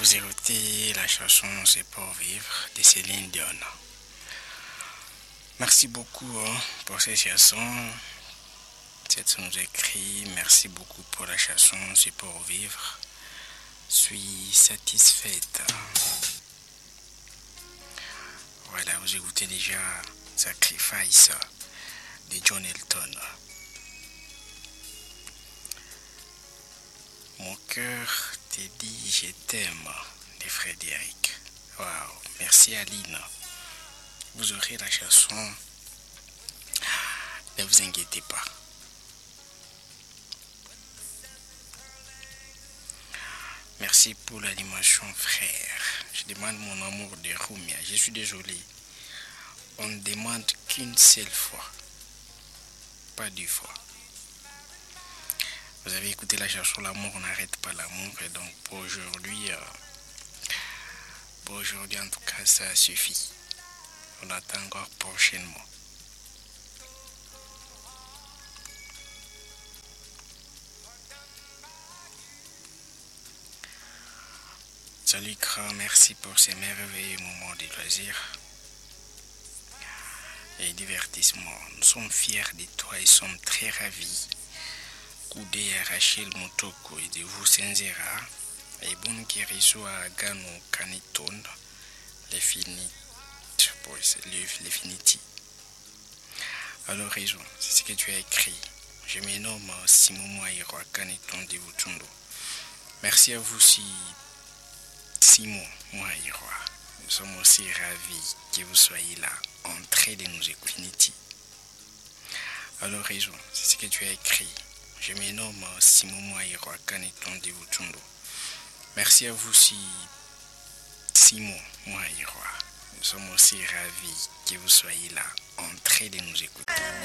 Vous écoutez la chanson C'est pour vivre de Céline Dion. Merci beaucoup pour cette chanson. C'est nous écrit. Merci beaucoup pour la chanson C'est pour vivre. Je suis satisfaite. Voilà, vous écoutez déjà Sacrifice de John Elton. Mon cœur te dit je t'aime de Frédéric. Waouh, merci Aline. Vous aurez la chanson. Ne vous inquiétez pas. Merci pour l'animation, frère. Je demande mon amour de Rumia. Je suis désolé. On ne demande qu'une seule fois. Pas deux fois. Vous avez écouté la chanson L'amour n'arrête pas l'amour. Et donc pour aujourd'hui, en tout cas, ça suffit. On attend encore prochainement. Salut grand, merci pour ces merveilleux moments de loisirs et divertissement. Nous sommes fiers de toi et sommes très ravis. Koudé à Rachel Motoko et de vous Senzera et bon guérison à Gano Caniton, les finiti. Alors raison, c'est ce que tu as écrit. Je me nomme Simon Moaïro à Caniton de Vutundo. Merci à vous Simon Moaïro. Nous sommes aussi ravis que vous soyez là, en train de nous écouter. Alors raison, c'est ce que tu as écrit. Je me nomme Simon Moaïro à Caniton de Vutundo. Merci à vous Simon Moaïro. Nous sommes aussi ravis que vous soyez là, en train de nous écouter.